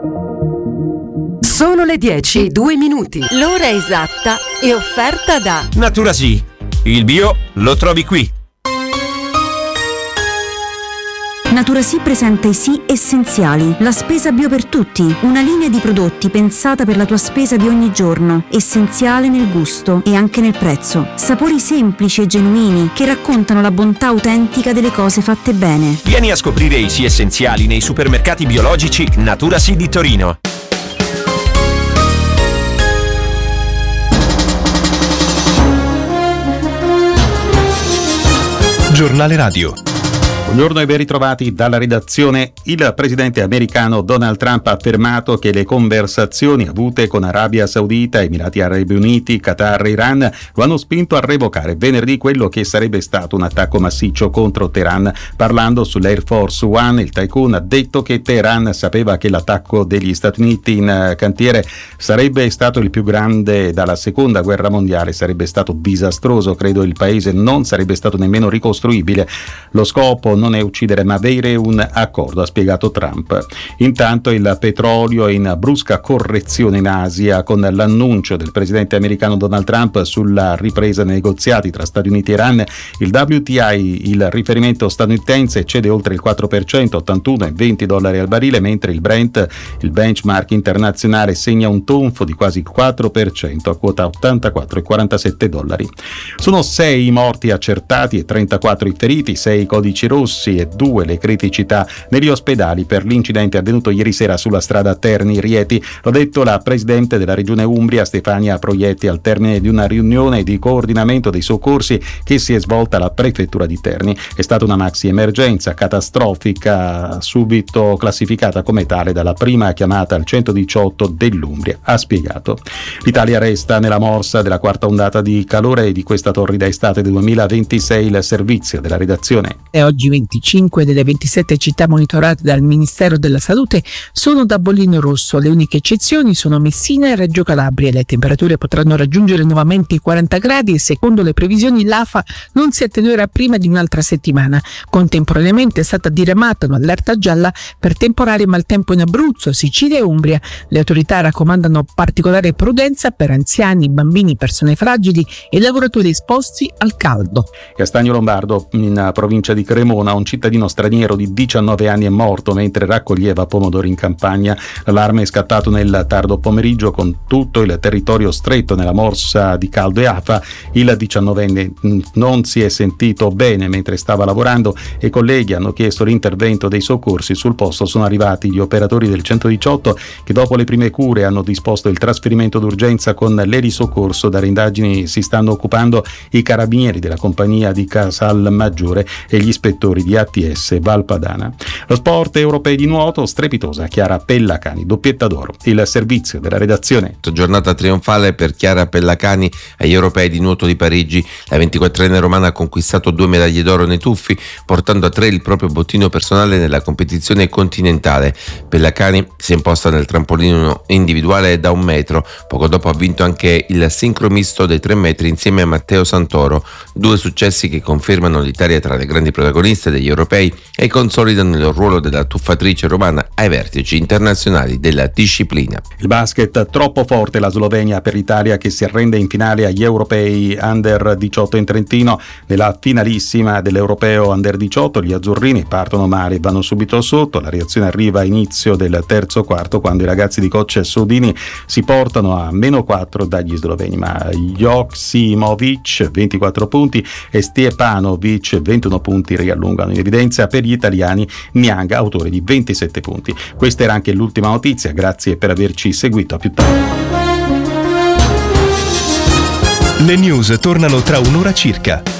Sono le 10:02. L'ora esatta è offerta da Naturasì. Il bio lo trovi qui. Naturasì presenta i Sì Essenziali, la spesa bio per tutti, una linea di prodotti pensata per la tua spesa di ogni giorno, essenziale nel gusto e anche nel prezzo. Sapori semplici e genuini che raccontano la bontà autentica delle cose fatte bene. Vieni a scoprire i Sì Essenziali nei supermercati biologici Naturasì di Torino. Giornale Radio. Buongiorno e ben ritrovati dalla redazione. Il presidente americano Donald Trump ha affermato che le conversazioni avute con Arabia Saudita, Emirati Arabi Uniti, Qatar e Iran lo hanno spinto a revocare venerdì quello che sarebbe stato un attacco massiccio contro Teheran. Parlando sull'Air Force One, il tycoon ha detto che Teheran sapeva che l'attacco degli Stati Uniti in cantiere sarebbe stato il più grande dalla seconda guerra mondiale, sarebbe stato disastroso, credo il paese non sarebbe stato nemmeno ricostruibile. Lo scopo non è uccidere ma avere un accordo, ha spiegato Trump. Intanto il petrolio è in brusca correzione in Asia con l'annuncio del presidente americano Donald Trump sulla ripresa dei negoziati tra Stati Uniti e Iran. Il WTI, il riferimento statunitense, cede oltre il 4%, 81 e $20 al barile, mentre il Brent, il benchmark internazionale, segna un tonfo di quasi il 4% a quota $84,47. Sono 6 i morti accertati e 34 i feriti, 6 codici rossi e 2 le criticità negli ospedali per l'incidente avvenuto ieri sera sulla strada Terni-Rieti. L'ha detto la presidente della regione Umbria, Stefania Proietti, al termine di una riunione di coordinamento dei soccorsi che si è svolta alla prefettura di Terni. È stata una maxi emergenza catastrofica, subito classificata come tale dalla prima chiamata al 118 dell'Umbria, ha spiegato. L'Italia resta nella morsa della quarta ondata di calore e di questa torrida estate del 2026. Il servizio della redazione. E oggi 25 delle 27 città monitorate dal Ministero della Salute sono da bollino rosso. Le uniche eccezioni sono Messina e Reggio Calabria. Le temperature potranno raggiungere nuovamente i 40 gradi e secondo le previsioni l'AFA non si attenuerà prima di un'altra settimana. Contemporaneamente è stata diramata un'allerta gialla per temporale maltempo in Abruzzo, Sicilia e Umbria. Le autorità raccomandano particolare prudenza per anziani, bambini, persone fragili e lavoratori esposti al caldo. Castagno Lombardo, in provincia di Cremona, un cittadino straniero di 19 anni è morto mentre raccoglieva pomodori in campagna. L'allarme è scattato nel tardo pomeriggio con tutto il territorio stretto nella morsa di caldo e afa. Il 19enne non si è sentito bene mentre stava lavorando e i colleghi hanno chiesto l'intervento dei soccorsi. Sul posto sono arrivati gli operatori del 118 che dopo le prime cure hanno disposto il trasferimento d'urgenza con l'elisoccorso. Dalle indagini si stanno occupando i carabinieri della compagnia di Casalmaggiore e gli ispettori di ATS Valpadana. Lo sport, europei di nuoto, strepitosa Chiara Pellacani, doppietta d'oro. Il servizio della redazione. Giornata trionfale per Chiara Pellacani agli europei di nuoto di Parigi. La 24enne romana ha conquistato 2 medaglie d'oro nei tuffi, portando a 3 il proprio bottino personale nella competizione continentale. Pellacani si è imposta nel trampolino individuale da 1 metro. Poco dopo ha vinto anche il sincro misto dei 3 metri insieme a Matteo Santoro. 2 successi che confermano l'Italia tra le grandi protagoniste degli europei e consolidano il ruolo della tuffatrice romana ai vertici internazionali della disciplina. Il basket, troppo forte la Slovenia per l'Italia che si arrende in finale agli europei Under 18 in Trentino. Nella finalissima dell'europeo Under 18 gli azzurrini partono male e vanno subito sotto. La reazione arriva a inizio del terzo quarto quando i ragazzi di coach Sodini si portano a -4 dagli sloveni, ma Joksimovic 24 punti e Stjepanovic 21 punti riallungano. In evidenza per gli italiani Niang, autore di 27 punti. Questa era anche l'ultima notizia, grazie per averci seguito, a più tardi. Le news tornano tra un'ora circa.